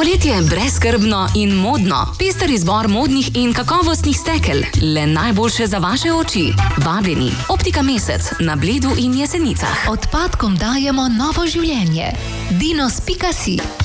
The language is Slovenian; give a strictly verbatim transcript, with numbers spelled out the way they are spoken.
Poletje je brezskrbno in modno. Pester izbor modnih in kakovostnih stekel. Le najboljše za vaše oči. Vabljeni. Optika Mesec na Bledu in Jesenicah. Odpadkom dajemo novo življenje. dinos pika si